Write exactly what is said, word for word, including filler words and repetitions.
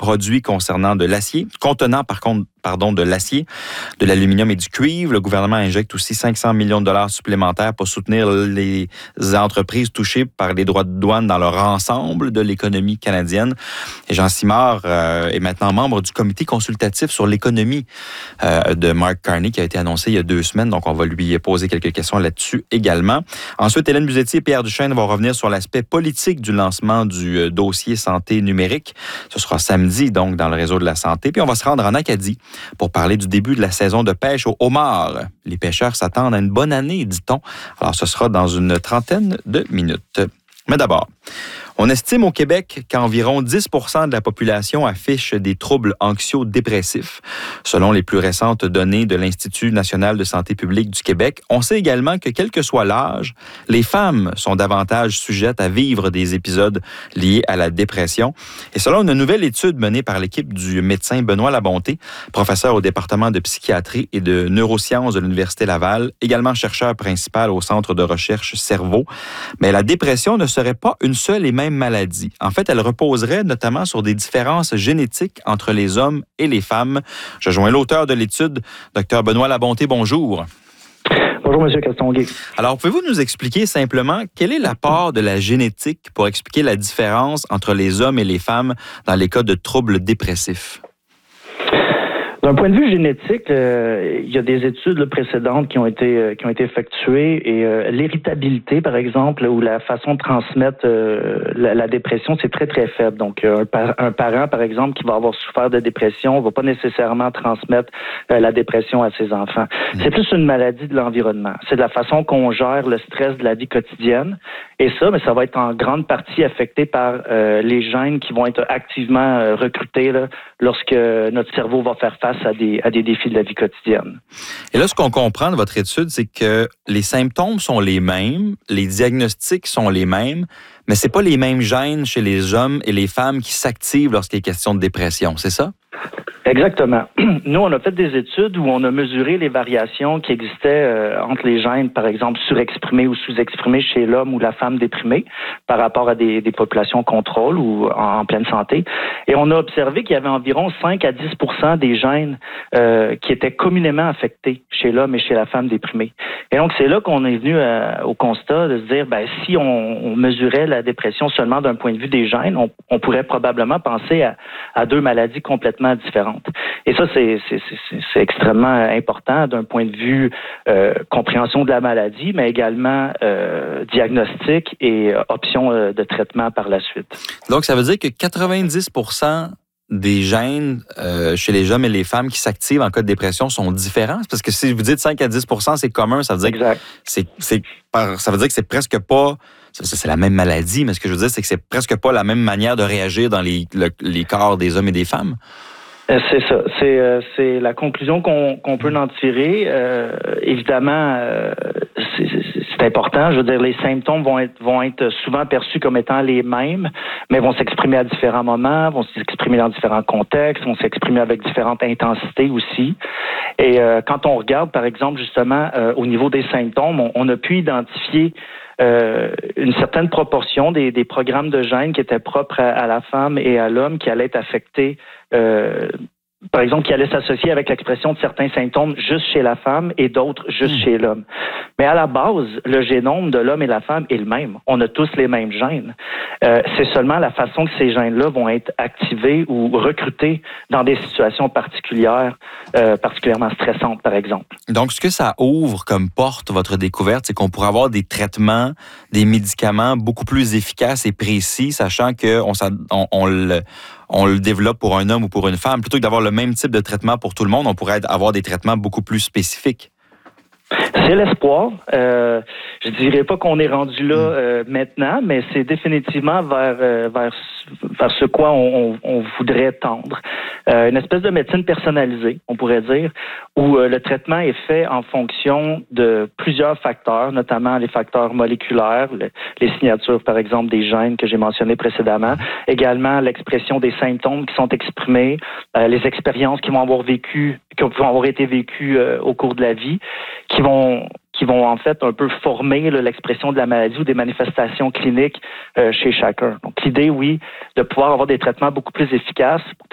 produits concernant de l'acier, contenant par contre pardon, de l'acier, de l'aluminium et du cuivre. Le gouvernement injecte aussi cinq cents millions de dollars supplémentaires pour soutenir les entreprises touchées par les droits de douane dans leur ensemble de l'économie canadienne. Et Jean Simard euh, est maintenant membre du comité consultatif sur l'économie euh, de Mark Carney qui a été annoncé il y a deux semaines. Donc, on va lui poser quelques questions là-dessus également. Ensuite, Hélène Buzetti et Pierre Duchesne vont revenir sur l'aspect politique du lancement du euh, dossier santé numérique. Ce sera samedi, donc, dans le réseau de la santé. Puis, on va se rendre en Acadie pour parler du début de la saison de pêche au homard. Les pêcheurs s'attendent à une bonne année, dit-on. Alors, ce sera dans une trentaine de minutes. Mais d'abord, on estime au Québec qu'environ dix pour cent de la population affiche des troubles anxio-dépressifs. Selon les plus récentes données de l'Institut national de santé publique du Québec, on sait également que, quel que soit l'âge, les femmes sont davantage sujettes à vivre des épisodes liés à la dépression. Et selon une nouvelle étude menée par l'équipe du médecin Benoît Labonté, professeur au département de psychiatrie et de neurosciences de l'Université Laval, également chercheur principal au Centre de recherche Cerveau, mais la dépression ne serait pas une seule et même maladie. En fait, elle reposerait notamment sur des différences génétiques entre les hommes et les femmes. Je joins l'auteur de l'étude, Dr Benoît Labonté. Bonjour. Bonjour, M. Castonguay. Alors, pouvez-vous nous expliquer simplement quel est l'apport de la génétique pour expliquer la différence entre les hommes et les femmes dans les cas de troubles dépressifs? D'un point de vue génétique, euh, il y a des études là, précédentes qui ont été euh, qui ont été effectuées et euh, l'irritabilité, par exemple, ou la façon de transmettre euh, la, la dépression, c'est très très faible. Donc, euh, un, par, un parent, par exemple, qui va avoir souffert de dépression, va pas nécessairement transmettre euh, la dépression à ses enfants. Mmh. C'est plus une maladie de l'environnement. C'est de la façon qu'on gère le stress de la vie quotidienne. Et ça, mais ça va être en grande partie affecté par euh, les gènes qui vont être activement euh, recrutés là, lorsque notre cerveau va faire face à des, à des défis de la vie quotidienne. Et là, ce qu'on comprend de votre étude, c'est que les symptômes sont les mêmes, les diagnostics sont les mêmes, mais c'est pas les mêmes gènes chez les hommes et les femmes qui s'activent lorsqu'il est question de dépression, c'est ça? Exactement. Nous, on a fait des études où on a mesuré les variations qui existaient euh, entre les gènes, par exemple, surexprimés ou sous-exprimés chez l'homme ou la femme déprimée par rapport à des, des populations contrôle ou en, en pleine santé. Et on a observé qu'il y avait environ cinq à dix pour cent des gènes euh, qui étaient communément affectés chez l'homme et chez la femme déprimée. Et donc, c'est là qu'on est venu euh, au constat de se dire, ben, si on, on mesurait la dépression seulement d'un point de vue des gènes, on, on pourrait probablement penser à, à deux maladies complètement différentes. Et ça, c'est, c'est, c'est, c'est extrêmement important d'un point de vue euh, compréhension de la maladie, mais également euh, diagnostic et euh, option euh, de traitement par la suite. Donc, ça veut dire que quatre-vingt-dix pour cent des gènes euh, chez les hommes et les femmes qui s'activent en cas de dépression sont différents? Parce que si vous dites cinq à dix pour cent, c'est commun, ça veut dire exact. que c'est, c'est, ça veut dire que c'est presque pas... C'est la même maladie, mais ce que je veux dire, c'est que c'est presque pas la même manière de réagir dans les, le, les corps des hommes et des femmes. C'est ça. C'est, euh, c'est la conclusion qu'on, qu'on peut en tirer. Euh, évidemment, euh, c'est, c'est important. Je veux dire, les symptômes vont être, vont être souvent perçus comme étant les mêmes, mais vont s'exprimer à différents moments, vont s'exprimer dans différents contextes, vont s'exprimer avec différentes intensités aussi. Et euh, quand on regarde, par exemple, justement, euh, au niveau des symptômes, on, on a pu identifier Euh, une certaine proportion des, des programmes de gènes qui étaient propres à, à la femme et à l'homme qui allaient être affectés, euh, par exemple, qui allaient s'associer avec l'expression de certains symptômes juste chez la femme et d'autres juste mmh. chez l'homme. Mais à la base, le génome de l'homme et la femme est le même. On a tous les mêmes gènes. Euh, c'est seulement la façon que ces gènes-là vont être activés ou recrutés dans des situations particulières, euh, particulièrement stressantes, par exemple. Donc, ce que ça ouvre comme porte, votre découverte, c'est qu'on pourrait avoir des traitements, des médicaments beaucoup plus efficaces et précis, sachant qu'on on, on le... on le développe pour un homme ou pour une femme. Plutôt que d'avoir le même type de traitement pour tout le monde, on pourrait avoir des traitements beaucoup plus spécifiques. C'est l'espoir. Euh, je dirais pas qu'on est rendu là euh, maintenant, mais c'est définitivement vers euh, vers vers ce quoi on, on, on voudrait tendre. Euh, une espèce de médecine personnalisée, on pourrait dire, où euh, le traitement est fait en fonction de plusieurs facteurs, notamment les facteurs moléculaires, le, les signatures, par exemple, des gènes que j'ai mentionnés précédemment, également l'expression des symptômes qui sont exprimés, euh, les expériences qui vont avoir vécu, qui vont avoir été vécues euh, au cours de la vie, qui vont qui vont en fait un peu former là, l'expression de la maladie ou des manifestations cliniques euh, chez chacun. Donc l'idée, oui, de pouvoir avoir des traitements beaucoup plus efficaces pour